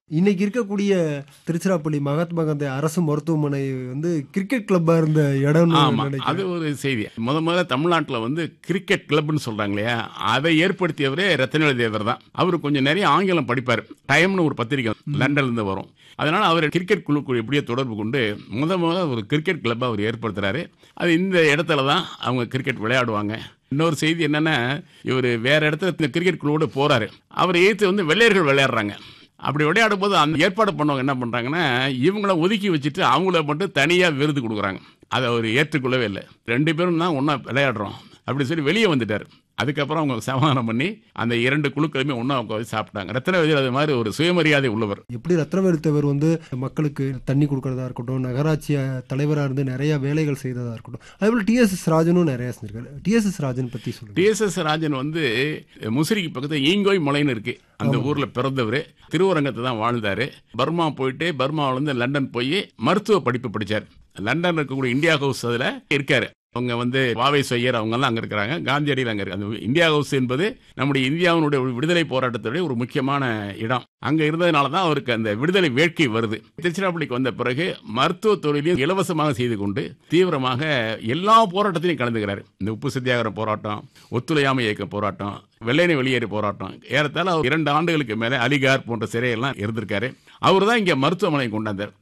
இன்னைக்கு இருக்கக்கூடிய திருச்சிராப்பள்ளி மகாத்மா காந்தி அரசு மருத்துவமனை கிரிக்கெட் கிளப்பா இருந்த இடம்னு ஆமா, அது நினைக்கிறேன். ஒரு செய்தி. முதல்ல தமிழ்நாட்டுல கிரிக்கெட் கிளப்னு சொல்றாங்க இல்லையா, அதை ஏற்படுத்தியவரே ரத்தினவேலு தேவர் தான். அவரு கொஞ்சம் நிறைய ஆங்கிலம் படிப்பார். டைம்னு ஒரு பத்திரிகை லண்டன்ல இருந்து வரும். அதனால அவர் கிரிக்கெட் குழுக்கு எப்படியோ தொடர்பு கொண்டு முதல்ல ஒரு கிரிக்கெட் கிளப்பை அவர் ஏற்படுத்துறாரு. அது இந்த இடத்துல தான் அவங்க கிரிக்கெட் விளையாடுவாங்க. இன்னொரு செய்தி என்னன்னா, இவர் வேற இடத்துல கிரிக்கெட் குழுவோட போறாரு. அவர் எதிர்த்து வெள்ளையர்கள் விளையாடுறாங்க. அப்படி விளையாடும் போது அந்த ஏற்பாடு பண்ணவங்க என்ன பண்றாங்கன்னா, இவங்கள ஒதுக்கி வச்சுட்டு அவங்கள மட்டும் தனியா விருது கொடுக்குறாங்க. அதை அவர் ஏற்றுக்கொள்ளவே இல்லை. 2 பேரும் தான் ஒன்னா விளையாடுறோம் அப்படி சொல்லி வெளியே வந்துட்டார். அதுக்கப்புறம் அவங்க சமாதானம் பண்ணி அந்த 2 குழுக்களுமே ஒன்னா உட்காந்து சாப்பிட்டாங்க. ரத்தினவேலு அது மாதிரி ஒரு சுயமரியாதை உள்ளவர். எப்படி ரத்னவேலு தேவர் மக்களுக்கு தண்ணி கொடுக்கறதா இருக்கட்டும், நகராட்சி தலைவராக இருந்து நிறைய வேலைகள் செய்ததா இருக்கட்டும், அதேபோல் டிஎஸ்எஸ் ராஜனும் நிறைய செஞ்சிருக்காரு. டிஎஸ்எஸ் ராஜன் பத்தி சொல்லுங்க. டிஎஸ்எஸ் ராஜன் முசிறிக்கு பக்கத்தில் ஈங்கோய் மலைன்னு இருக்கு. அந்த ஊர்ல பிறந்தவர். திருவரங்கத்தை தான் வாழ்ந்தாரு. பர்மா போயிட்டு பர்மாவிலிருந்து லண்டன் போய் மருத்துவ படிப்பு படிச்சார். லண்டன் இருக்கக்கூடிய இந்தியா ஹவுஸ் அதுல இருக்காரு. அவங்க வாவை செய்யர் அவங்க எல்லாம் அங்க இருக்கிறாங்க. காந்தியடியில் அங்க இருக்கு. அந்த இந்தியா ஹவுஸ் என்பது நம்முடைய இந்தியாவினுடைய விடுதலை போராட்டத்துடைய ஒரு முக்கியமான இடம். அங்க இருந்ததுனால தான் அவருக்கு அந்த விடுதலை வேட்கை வருது. திருச்சிராப்பள்ளிக்கு வந்த பிறகு மருத்துவ தொழிலையும் இலவசமாக செய்து கொண்டு தீவிரமாக எல்லா போராட்டத்திலையும் கலந்துக்கிறாரு. இந்த உப்பு சத்தியாகிரக போராட்டம், ஒத்துழையாமை இயக்க போராட்டம், வெள்ளையனை வெளியேறு போராட்டம், ஏறத்தாழ 2 ஆண்டுகளுக்கு மேல அலிகார் போன்ற சிறையெல்லாம் இருந்திருக்காரு. அவர் தான் இங்க மருத்துவமனை கொண்டாந்தார்.